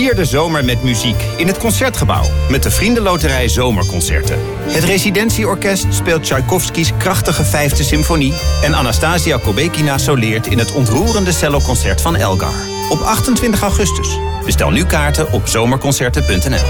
Vier de zomer met muziek in het Concertgebouw met de Vriendenloterij Zomerconcerten. Het Residentieorkest speelt Tchaikovskys krachtige 5e symfonie en Anastasia Kobekina soleert in het ontroerende celloconcert van Elgar. Op 28 augustus. Bestel nu kaarten op zomerconcerten.nl.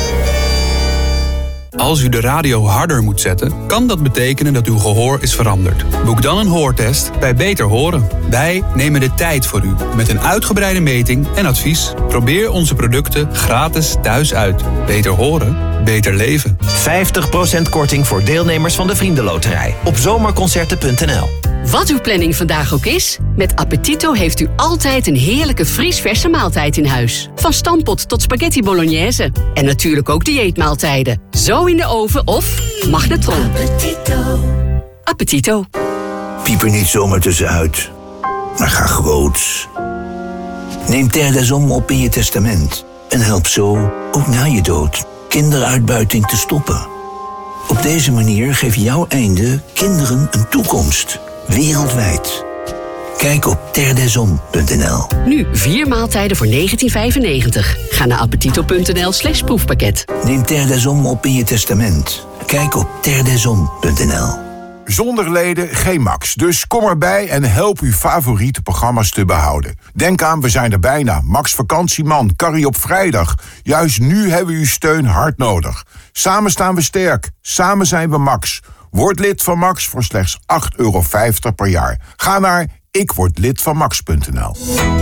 Als u de radio harder moet zetten, kan dat betekenen dat uw gehoor is veranderd. Boek dan een hoortest bij Beter Horen. Wij nemen de tijd voor u met een uitgebreide meting en advies. Probeer onze producten gratis thuis uit. Beter horen, beter leven. 50% korting voor deelnemers van de Vriendenloterij op zomerconcerten.nl. Wat uw planning vandaag ook is, met Appetito heeft u altijd een heerlijke vriesverse maaltijd in huis. Van stampot tot spaghetti bolognese. En natuurlijk ook dieetmaaltijden. Zo in de oven of magnetron. Appetito. Appetito. Piep er niet zomaar tussenuit, maar ga groots. Neem Terre des Hommes op in je testament. En help zo, ook na je dood, kinderuitbuiting te stoppen. Op deze manier geeft jouw einde kinderen een toekomst. Wereldwijd. Kijk op terredeshommes.nl. Nu 4 maaltijden voor €19,95. Ga naar appetito.nl/proefpakket. Neem Terre des Hommes op in je testament. Kijk op terredeshommes.nl. Zonder leden geen Max. Dus kom erbij en help uw favoriete programma's te behouden. Denk aan, we zijn er bijna. Max Vakantieman, Carrie op vrijdag. Juist nu hebben we uw steun hard nodig. Samen staan we sterk. Samen zijn we Max. Word lid van Max voor slechts €8,50 per jaar. Ga naar ikwordlidvanmax.nl.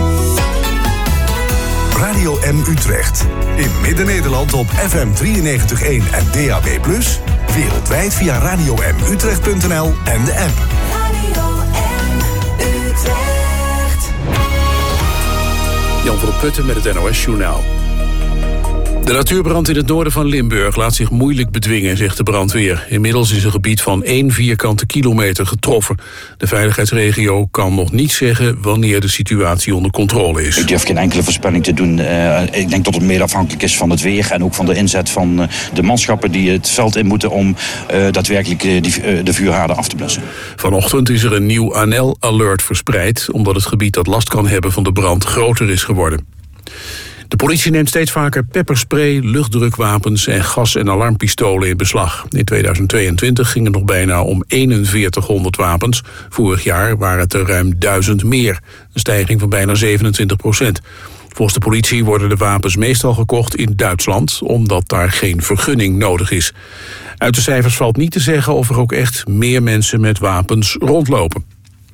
Radio M Utrecht. In Midden-Nederland op FM 93.1 en DAB+. Wereldwijd via radiomutrecht.nl en de app. Radio M Utrecht. Jan van der Putten met het NOS-journaal. De natuurbrand in het noorden van Limburg laat zich moeilijk bedwingen, zegt de brandweer. Inmiddels is een gebied van 1 vierkante kilometer getroffen. De veiligheidsregio kan nog niet zeggen wanneer de situatie onder controle is. Ik durf geen enkele voorspelling te doen. Ik denk dat het meer afhankelijk is van het weer en ook van de inzet van de manschappen die het veld in moeten om daadwerkelijk de vuurhaarden af te blussen. Vanochtend is er een nieuw ANEL-alert verspreid, omdat het gebied dat last kan hebben van de brand groter is geworden. De politie neemt steeds vaker pepperspray, luchtdrukwapens en gas- en alarmpistolen in beslag. In 2022 ging het nog bijna om 4100 wapens. Vorig jaar waren het er ruim 1000 meer. Een stijging van bijna 27%. Volgens de politie worden de wapens meestal gekocht in Duitsland, omdat daar geen vergunning nodig is. Uit de cijfers valt niet te zeggen of er ook echt meer mensen met wapens rondlopen.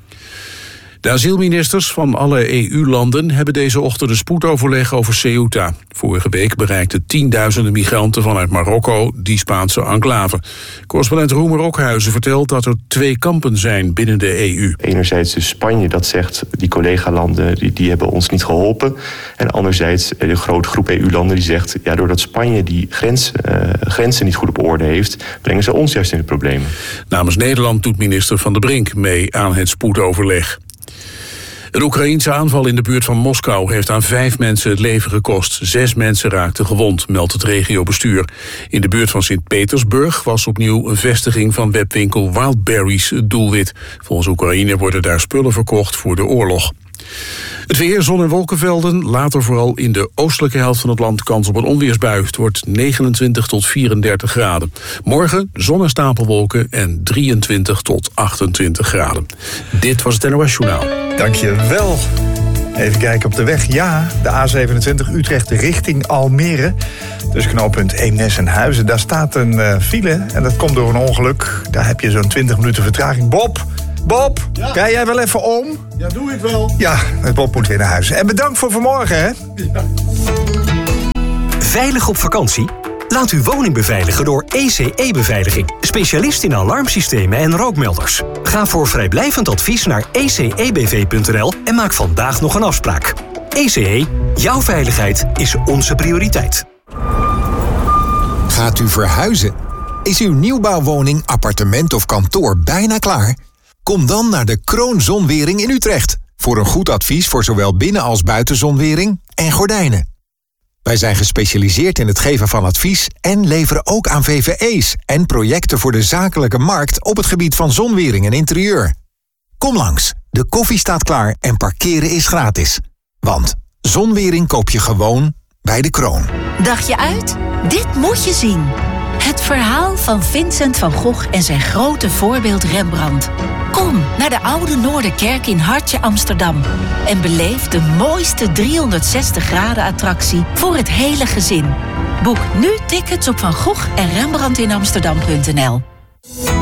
De asielministers van alle EU-landen hebben deze ochtend een spoedoverleg over Ceuta. Vorige week bereikten tienduizenden migranten vanuit Marokko die Spaanse enclave. Correspondent Roemer Okhuizen vertelt dat er 2 kampen zijn binnen de EU. Enerzijds dus Spanje dat zegt, die collega-landen die hebben ons niet geholpen. En anderzijds de grote groep EU-landen die zegt, ja, doordat Spanje die grenzen niet goed op orde heeft, brengen ze ons juist in de problemen. Namens Nederland doet minister Van der Brink mee aan het spoedoverleg. Een Oekraïense aanval in de buurt van Moskou heeft aan 5 mensen het leven gekost. 6 mensen raakten gewond, meldt het regiobestuur. In de buurt van Sint-Petersburg was opnieuw een vestiging van webwinkel Wildberries het doelwit. Volgens Oekraïne worden daar spullen verkocht voor de oorlog. Het weer, zon- en wolkenvelden. Later vooral in de oostelijke helft van het land kans op een onweersbui. Het wordt 29 tot 34 graden. Morgen zon- en stapelwolken en 23 tot 28 graden. Dit was het NOS Journaal. Dankjewel. Even kijken op de weg. Ja, de A27 Utrecht richting Almere. Tussen knooppunt Eemnes en Huizen. Daar staat een file en dat komt door een ongeluk. Daar heb je zo'n 20 minuten vertraging. Bob, ja. Rij jij wel even om? Ja, doe ik wel. Ja, Bob moet weer naar huis. En bedankt voor vanmorgen, hè? Ja. Veilig op vakantie? Laat uw woning beveiligen door ECE-beveiliging. Specialist in alarmsystemen en rookmelders. Ga voor vrijblijvend advies naar ecebv.nl en maak vandaag nog een afspraak. ECE, jouw veiligheid is onze prioriteit. Gaat u verhuizen? Is uw nieuwbouwwoning, appartement of kantoor bijna klaar? Kom dan naar de Kroon Zonwering in Utrecht. Voor een goed advies voor zowel binnen- als buitenzonwering en gordijnen. Wij zijn gespecialiseerd in het geven van advies en leveren ook aan VVE's en projecten voor de zakelijke markt op het gebied van zonwering en interieur. Kom langs, de koffie staat klaar en parkeren is gratis. Want zonwering koop je gewoon bij De Kroon. Dacht je uit? Dit moet je zien. Het verhaal van Vincent van Gogh en zijn grote voorbeeld Rembrandt. Kom naar de Oude Noorderkerk in Hartje Amsterdam en beleef de mooiste 360 graden attractie voor het hele gezin. Boek nu tickets op Van Gogh en Rembrandt in Amsterdam.nl.